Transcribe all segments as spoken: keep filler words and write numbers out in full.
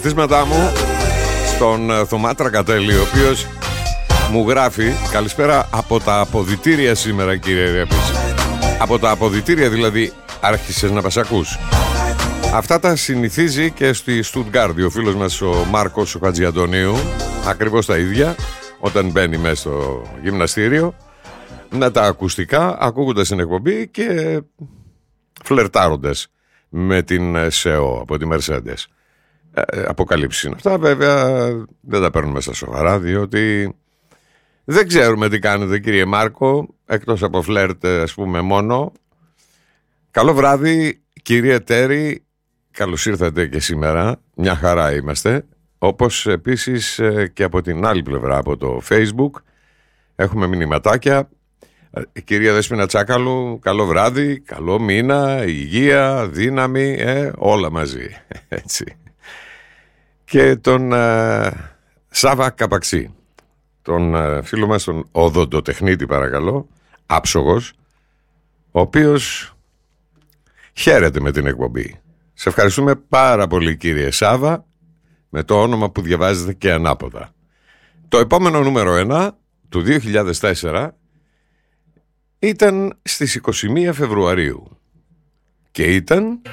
Θύσματά μου στον Θωμά Τρακατέλη, ο οποίος μου γράφει: καλησπέρα από τα αποδυτήρια σήμερα, κύριε Ρέπης. Από τα αποδυτήρια δηλαδή άρχισες να μας ακούς? Αυτά τα συνηθίζει και στη Στουτγκάρδη ο φίλος μας ο Μάρκος ο Χατζιαντονίου, ακριβώς τα ίδια, όταν μπαίνει μέσα στο γυμναστήριο, με τα ακουστικά, ακούγοντας την εκπομπή και φλερτάροντας με την ες ι ο από τη Mercedes. Ε, αποκαλύψεις είναι αυτά, βέβαια δεν τα παίρνουμε στα σοβαρά, διότι δεν ξέρουμε τι κάνετε, κύριε Μάρκο, εκτός από φλερτ, ας πούμε, μόνο. Καλό βράδυ, κύριε Τέρη, καλώς ήρθατε και σήμερα, μια χαρά είμαστε. Όπως επίσης και από την άλλη πλευρά, από το Facebook, έχουμε μηνυματάκια. Κυρία Δέσποινα Τσάκαλου, καλό βράδυ, καλό μήνα, υγεία, δύναμη, ε, όλα μαζί, έτσι. Και τον ε, Σάβα Καπαξή, τον ε, φίλο μας, τον οδοντοτεχνίτη παρακαλώ, άψογος, ο οποίος χαίρεται με την εκπομπή. Σε ευχαριστούμε πάρα πολύ, κύριε Σάβα, με το όνομα που διαβάζετε και ανάποδα. Το επόμενο νούμερο ένα του δύο χιλιάδες τέσσερα ήταν στις είκοσι μία Φεβρουαρίου και ήταν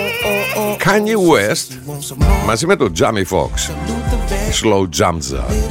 Kanye West μαζί με τον Jamie Foxx, Slow Jamza.